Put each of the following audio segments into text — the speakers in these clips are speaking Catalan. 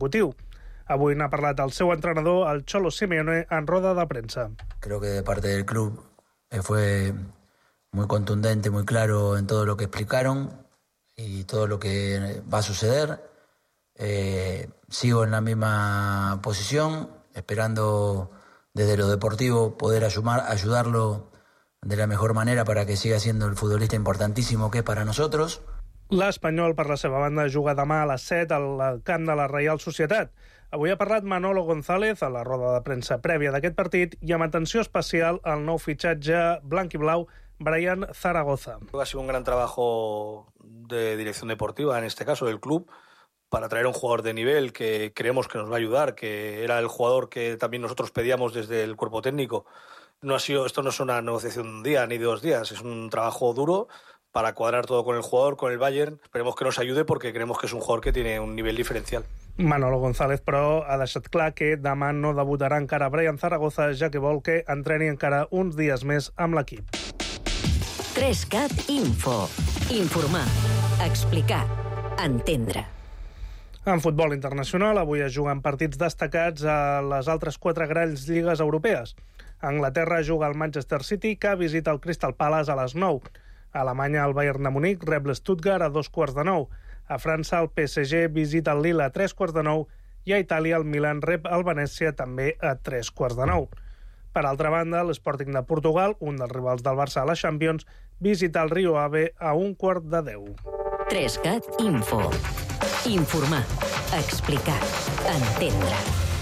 consecutiu. Avui n'ha parlat el seu entrenador, el Cholo Simeone, en roda de premsa. Creo que de parte del club fue muy contundente, muy claro en todo lo que explicaron y todo lo que va a suceder. Sigo en la misma posición, esperando desde lo deportivo poder ayudarlo de la mejor manera para que siga siendo el futbolista importantísimo que es para nosotros. L'Espanyol, per la seva banda, juga demà a les 7 al camp de la Reial Societat. Avui ha parlat Manolo González a la roda de premsa prèvia d'aquest partit i amb atenció especial al nou fitxatge blanc i blau, Brian Zaragoza. Ha sido un gran trabajo de dirección deportiva, en este caso del club, para traer a un jugador de nivel que creemos que nos va a ayudar, que era el jugador que también nosotros pedíamos desde el cuerpo técnico. Esto no es una negociación de un día ni de 2 días, es un trabajo duro para cuadrar todo con el jugador, con el Bayern. Esperemos que nos ayude porque creemos que es un jugador que tiene un nivel diferencial. Manolo González, però, ha deixat clar que demà no debutarà encara Brian Zaragoza, ja que vol que entreni encara uns dies més amb l'equip. 3CAT Info. Informar, explicar, entendre. En futbol internacional, avui es juguen partits destacats a les altres 4 grans lligues europees. A Anglaterra juga el Manchester City, que visita el Crystal Palace a les 9. A Alemanya, el Bayern de Munic rep l'Stuttgart a 2:15. A França, el PSG visita el Lille a 3:15 i a Itàlia, el Milan rep el Venècia també a 3:15. Per altra banda, l'Sporting de Portugal, un dels rivals del Barça a la Champions, visita el Rio Ave a 1:15. 3CAT Info. Informar, explicar, entendre.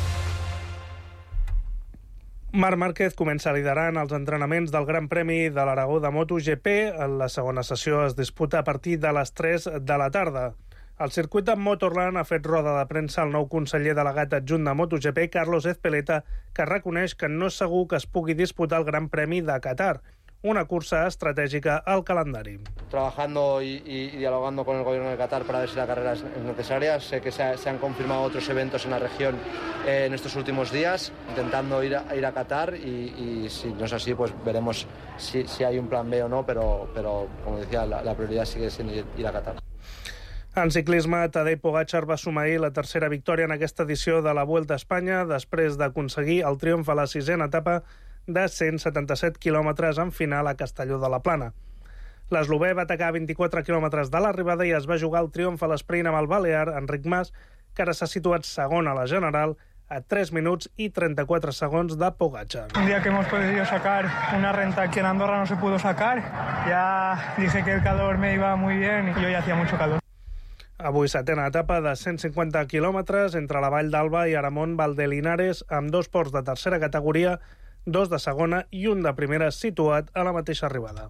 Marc Márquez comença liderant els entrenaments del Gran Premi de l'Aragó de MotoGP. La segona sessió es disputa a partir de les 3 de la tarda. El circuit de Motorland ha fet roda de premsa al nou conseller delegat adjunt de MotoGP, Carlos Ezpeleta, que reconeix que no és segur que es pugui disputar el Gran Premi de Qatar, una cursa estratègica al calendari. Trabajando y dialogando con el gobierno de Qatar para ver si la carrera es necesaria. Sé que se han confirmado otros eventos en la región en estos últimos días, intentando ir a Qatar y si no es así, pues veremos si hay un plan B o no, pero como decía, la prioridad sigue siendo ir a Qatar. En ciclisme, Tadej Pogačar va sumar ahir la tercera victòria en aquesta edició de la Vuelta a Espanya després d'aconseguir el triomf a la 6a etapa de 177 quilòmetres en final a Castelló de la Plana. L'eslovè va atacar 24 quilòmetres de l'arribada i es va jugar el triomf a l'esprint amb el balear Enric Mas, que ara s'ha situat segon a la general a 3 minuts y 34 segundos de Pogačar. Un día que hemos podido sacar una renta que en Andorra no se pudo sacar, ya dije que el calor me iba muy bien y hoy hacía mucho calor. Avui setena etapa de 150 quilòmetres entre la Vall d'Alba i Aramón Valdelinares, amb 2 ports de tercera categoria, 2 de segona i un de primera situat a la mateixa arribada.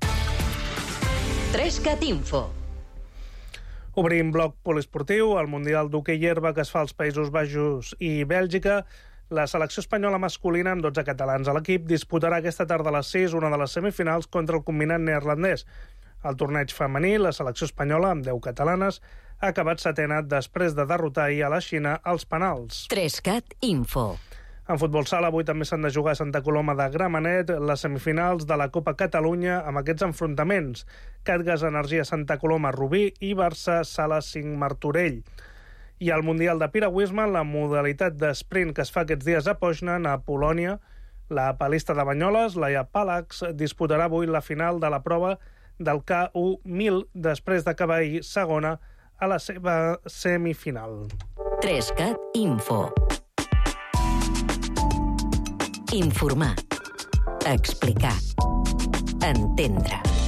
3CAT Info. Obrim bloc poliesportiu. El Mundial d'hoquei herba que es fa als Països Baixos i Bèlgica. La selecció espanyola masculina, amb 12 catalans a l'equip, disputarà aquesta tarda a les 6 una de les semifinals contra el combinat neerlandès. Al torneig femení, la selecció espanyola, amb 10 catalanes, ha acabat setena després de derrotar ahir a la Xina als penals. 3CAT Info. En futbol sala, avui també s'han de jugar a Santa Coloma de Gramenet les semifinals de la Copa Catalunya amb aquests enfrontaments. Catgas Energia Santa Coloma Rubí i Barça Sala 5 Martorell. I al Mundial de Piragüisme, la modalitat d'esprint que es fa aquests dies a Poznan, a Polònia, la palista de Banyoles, Laia Palax, disputarà avui la final de la prova del K1 després d'acabar ahir segona a la seva semifinal. 3CAT Info. Informar, explicar, entendre.